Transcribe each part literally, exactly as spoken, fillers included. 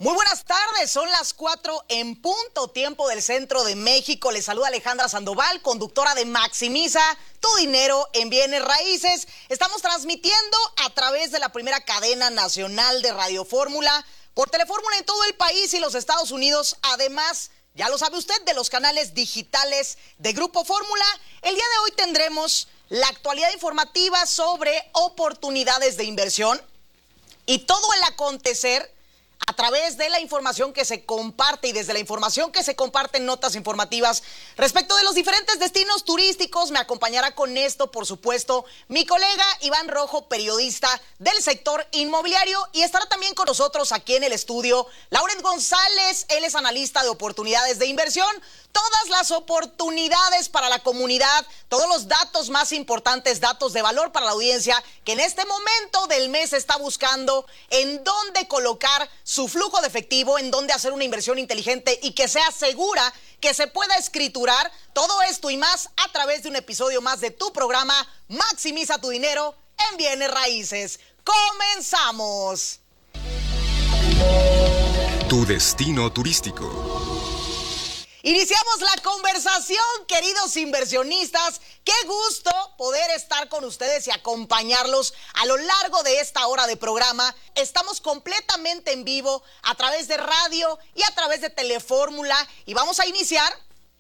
Muy buenas tardes, son las cuatro en punto, tiempo del centro de México. Les saluda Alejandra Sandoval, conductora de Maximiza tu dinero en bienes raíces. Estamos transmitiendo a través de la primera cadena nacional de Radio Fórmula, por Telefórmula en todo el país y los Estados Unidos. Además, ya lo sabe usted, de los canales digitales de Grupo Fórmula. El día de hoy tendremos la actualidad informativa sobre oportunidades de inversión y todo el acontecer a través de la información que se comparte y desde la información que se comparten notas informativas respecto de los diferentes destinos turísticos. Me acompañará con esto, por supuesto, mi colega Iván Rojo, periodista del sector inmobiliario, y estará también con nosotros aquí en el estudio Laurent González. Él es analista de oportunidades de inversión. Todas las oportunidades para la comunidad, todos los datos más importantes, datos de valor para la audiencia que en este momento del mes está buscando en dónde colocar su flujo de efectivo, en dónde hacer una inversión inteligente y que sea segura, que se pueda escriturar. Todo esto y más a través de un episodio más de tu programa Maximiza tu dinero en bienes raíces. ¡Comenzamos! Tu destino turístico. Iniciamos la conversación, queridos inversionistas. Qué gusto poder estar con ustedes y acompañarlos a lo largo de esta hora de programa. Estamos completamente en vivo a través de radio y a través de Telefórmula y vamos a iniciar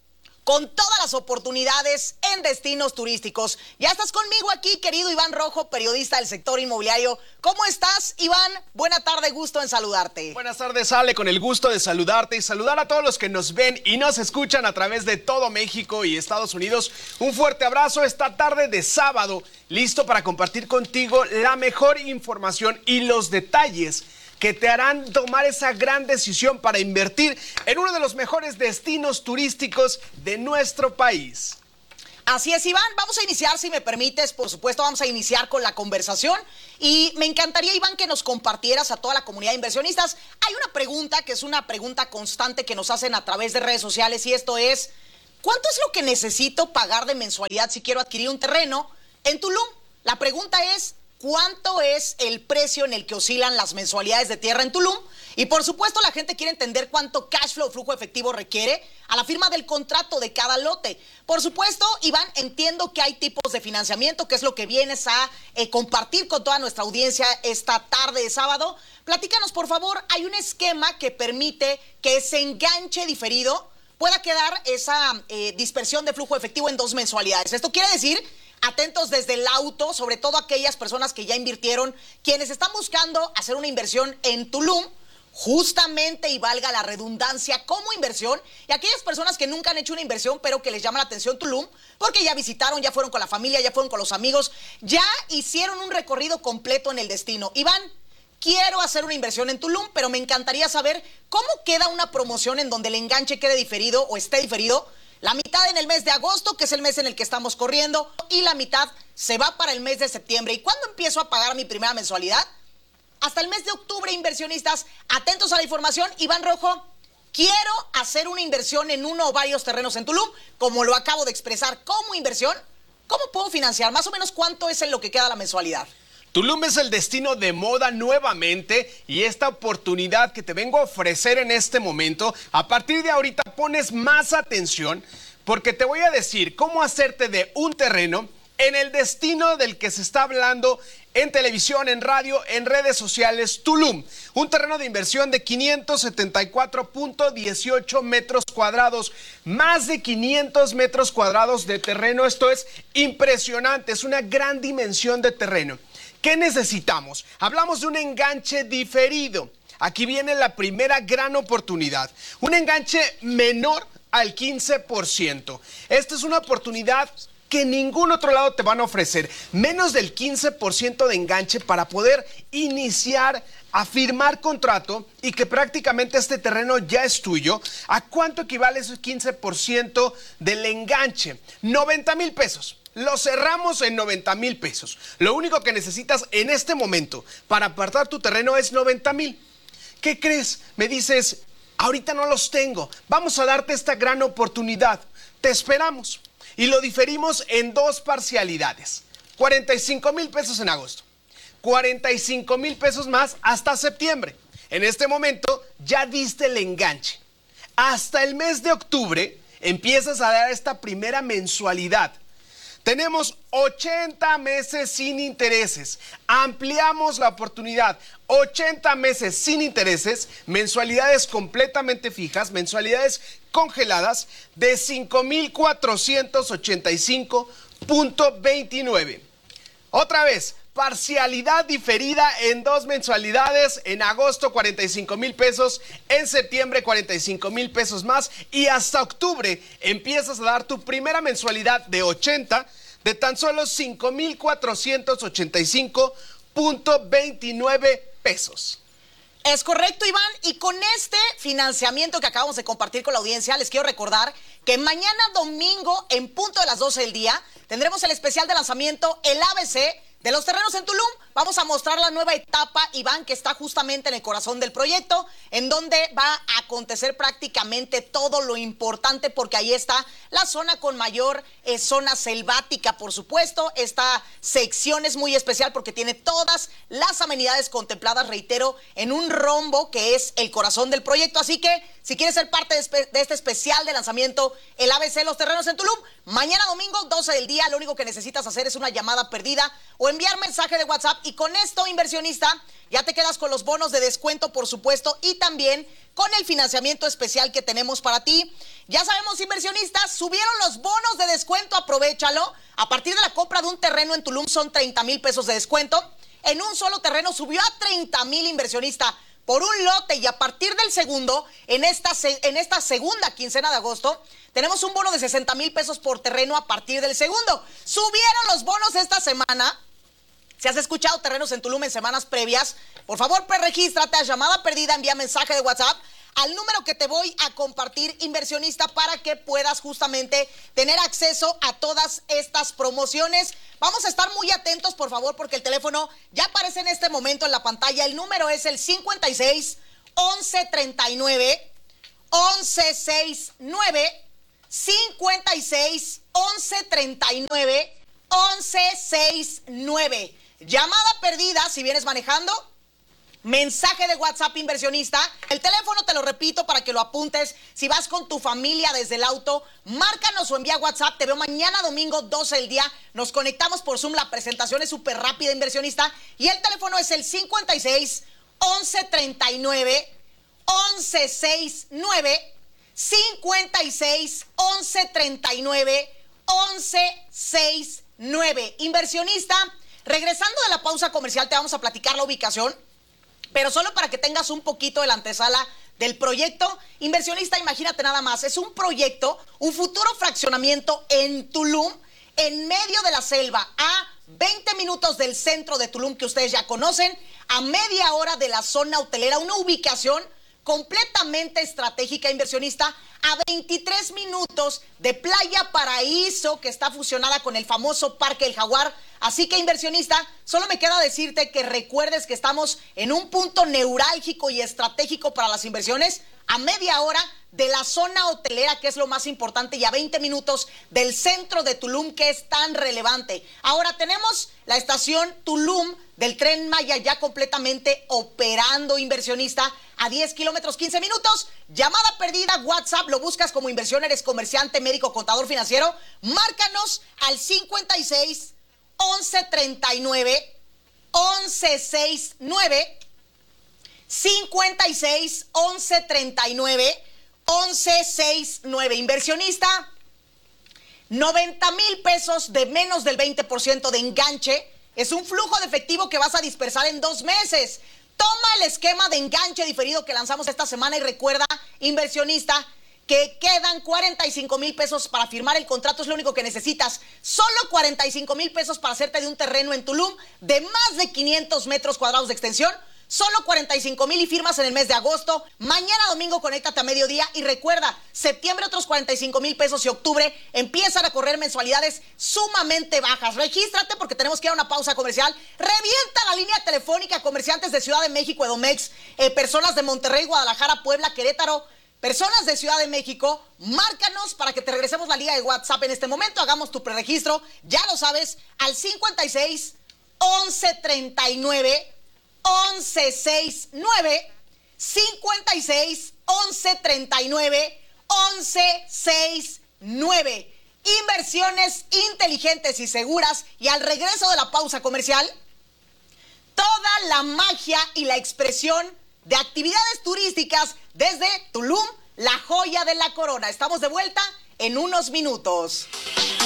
con todas las oportunidades en destinos turísticos. Ya estás conmigo aquí, querido Iván Rojo, periodista del sector inmobiliario. ¿Cómo estás, Iván? Buena tarde, gusto en saludarte. Buenas tardes, Ale, con el gusto de saludarte y saludar a todos los que nos ven y nos escuchan a través de todo México y Estados Unidos. Un fuerte abrazo esta tarde de sábado, listo para compartir contigo la mejor información y los detalles que te harán tomar esa gran decisión para invertir en uno de los mejores destinos turísticos de nuestro país. Así es, Iván. Vamos a iniciar, si me permites, por supuesto, vamos a iniciar con la conversación. Y me encantaría, Iván, que nos compartieras a toda la comunidad de inversionistas. Hay una pregunta que es una pregunta constante que nos hacen a través de redes sociales y esto es: ¿cuánto es lo que necesito pagar de mensualidad si quiero adquirir un terreno en Tulum? La pregunta es: ¿cuánto es el precio en el que oscilan las mensualidades de tierra en Tulum? Y por supuesto la gente quiere entender cuánto cash flow, flujo efectivo requiere a la firma del contrato de cada lote. Por supuesto, Iván, entiendo que hay tipos de financiamiento, que es lo que vienes a eh, compartir con toda nuestra audiencia esta tarde de sábado. Platícanos, por favor. Hay un esquema que permite que ese enganche diferido pueda quedar esa eh, dispersión de flujo efectivo en dos mensualidades. Esto quiere decir, atentos desde el auto, sobre todo aquellas personas que ya invirtieron, quienes están buscando hacer una inversión en Tulum, justamente, y valga la redundancia, como inversión, y aquellas personas que nunca han hecho una inversión, pero que les llama la atención Tulum, porque ya visitaron, ya fueron con la familia, ya fueron con los amigos, ya hicieron un recorrido completo en el destino. Iván, quiero hacer una inversión en Tulum, pero me encantaría saber cómo queda una promoción en donde el enganche quede diferido o esté diferido. La mitad en el mes de agosto, que es el mes en el que estamos corriendo, y la mitad se va para el mes de septiembre. ¿Y cuándo empiezo a pagar mi primera mensualidad? Hasta el mes de octubre, inversionistas. Atentos a la información. Iván Rojo, quiero hacer una inversión en uno o varios terrenos en Tulum, como lo acabo de expresar como inversión. ¿Cómo puedo financiar? Más o menos, ¿cuánto es en lo que queda la mensualidad? Tulum es el destino de moda nuevamente y esta oportunidad que te vengo a ofrecer en este momento, a partir de ahorita pones más atención porque te voy a decir cómo hacerte de un terreno en el destino del que se está hablando en televisión, en radio, en redes sociales, Tulum. Un terreno de inversión de quinientos setenta y cuatro punto dieciocho metros cuadrados, más de quinientos metros cuadrados de terreno. Esto es impresionante, es una gran dimensión de terreno. ¿Qué necesitamos? Hablamos de un enganche diferido. Aquí viene la primera gran oportunidad. Un enganche menor al quince por ciento. Esta es una oportunidad que ningún otro lado te van a ofrecer. Menos del quince por ciento de enganche para poder iniciar a firmar contrato y que prácticamente este terreno ya es tuyo. ¿A cuánto equivale ese quince por ciento del enganche? noventa mil pesos. Lo cerramos en noventa mil pesos. Lo único que necesitas en este momento para apartar tu terreno es noventa mil. ¿Qué crees? Me dices, ahorita no los tengo. Vamos a darte esta gran oportunidad. Te esperamos. Y lo diferimos en dos parcialidades. cuarenta y cinco mil pesos en agosto. cuarenta y cinco mil pesos más hasta septiembre. En este momento ya diste el enganche. Hasta el mes de octubre empiezas a dar esta primera mensualidad. Tenemos ochenta meses sin intereses. Ampliamos la oportunidad. ochenta meses sin intereses, mensualidades completamente fijas, mensualidades congeladas de cinco mil cuatrocientos ochenta y cinco punto veintinueve. Otra vez, parcialidad diferida en dos mensualidades, en agosto cuarenta y cinco mil pesos, en septiembre cuarenta y cinco mil pesos más y hasta octubre empiezas a dar tu primera mensualidad de ochenta de tan solo cinco mil cuatrocientos ochenta y cinco punto veintinueve pesos. Es correcto, Iván, y con este financiamiento que acabamos de compartir con la audiencia, les quiero recordar que mañana domingo, en punto de las doce del día, tendremos el especial de lanzamiento, el A B C de los terrenos en Tulum. Vamos a mostrar la nueva etapa, Iván, que está justamente en el corazón del proyecto, en donde va a acontecer prácticamente todo lo importante, porque ahí está la zona con mayor eh, zona selvática, por supuesto. Esta sección es muy especial porque tiene todas las amenidades contempladas, reitero, en un rombo que es el corazón del proyecto. Así que, si quieres ser parte de, de este especial de lanzamiento, el A B C, los terrenos en Tulum, mañana domingo, doce del día, lo único que necesitas hacer es una llamada perdida o enviar mensaje de WhatsApp, y con esto, inversionista, ya te quedas con los bonos de descuento, por supuesto, y también con el financiamiento especial que tenemos para ti. Ya sabemos, inversionistas, subieron los bonos de descuento, aprovéchalo. A partir de la compra de un terreno en Tulum son treinta mil pesos de descuento. En un solo terreno subió a treinta mil, inversionista, por un lote, y a partir del segundo, en esta, en esta segunda quincena de agosto, tenemos un bono de sesenta mil pesos por terreno a partir del segundo. Subieron los bonos esta semana. Si has escuchado terrenos en Tulum en semanas previas, por favor, preregístrate a llamada perdida, envía mensaje de WhatsApp al número que te voy a compartir, inversionista, para que puedas justamente tener acceso a todas estas promociones. Vamos a estar muy atentos, por favor, porque el teléfono ya aparece en este momento en la pantalla. El número es el cincuenta y seis, once treinta y nueve, once sesenta y nueve, cincuenta y seis, once treinta y nueve, once sesenta y nueve. Llamada perdida si vienes manejando, mensaje de WhatsApp, inversionista. El teléfono te lo repito para que lo apuntes. Si vas con tu familia desde el auto, márcanos o envía WhatsApp. Te veo mañana domingo, doce del día. Nos conectamos por Zoom. La presentación es súper rápida, inversionista. Y el teléfono es el cincuenta y seis, once treinta y nueve, once sesenta y nueve, cincuenta y seis, once treinta y nueve, once sesenta y nueve. Inversionista, regresando de la pausa comercial te vamos a platicar la ubicación, pero solo para que tengas un poquito de la antesala del proyecto. Inversionista, imagínate nada más, es un proyecto, un futuro fraccionamiento en Tulum, en medio de la selva, a veinte minutos del centro de Tulum, que ustedes ya conocen, a media hora de la zona hotelera, una ubicación completamente estratégica, inversionista, a veintitrés minutos de Playa Paraíso, que está fusionada con el famoso Parque El Jaguar. Así que, inversionista, solo me queda decirte que recuerdes que estamos en un punto neurálgico y estratégico para las inversiones, a media hora de la zona hotelera, que es lo más importante, y a veinte minutos del centro de Tulum, que es tan relevante. Ahora tenemos la estación Tulum del Tren Maya ya completamente operando, inversionista, a diez kilómetros, quince minutos. Llamada perdida, WhatsApp, lo buscas como inversión, eres comerciante, médico, contador, financiero. Márcanos al cincuenta y seis, once treinta y nueve, once sesenta y nueve, cincuenta y seis, once treinta y nueve, once sesenta y nueve. Inversionista, noventa mil pesos de menos del veinte por ciento de enganche. Es un flujo de efectivo que vas a dispersar en dos meses. Toma el esquema de enganche diferido que lanzamos esta semana y recuerda, inversionista, que quedan cuarenta y cinco mil pesos para firmar el contrato. Es lo único que necesitas. Solo cuarenta y cinco mil pesos para hacerte de un terreno en Tulum de más de quinientos metros cuadrados de extensión. Solo cuarenta y cinco mil y firmas en el mes de agosto. Mañana domingo conéctate a mediodía y recuerda, septiembre otros cuarenta y cinco mil pesos y octubre empiezan a correr mensualidades sumamente bajas. Regístrate porque tenemos que ir a una pausa comercial. Revienta la línea telefónica, comerciantes de Ciudad de México, Edomex, eh, personas de Monterrey, Guadalajara, Puebla, Querétaro, personas de Ciudad de México. Márcanos para que te regresemos la liga de WhatsApp en este momento. Hagamos tu preregistro, ya lo sabes, al cincuenta y seis, once treinta y nueve, once sesenta y nueve, cincuenta y seis, once, treinta y nueve, once, sesenta y nueve. Inversiones inteligentes y seguras. Y al regreso de la pausa comercial, toda la magia y la expresión de actividades turísticas desde Tulum, la joya de la corona. Estamos de vuelta en unos minutos.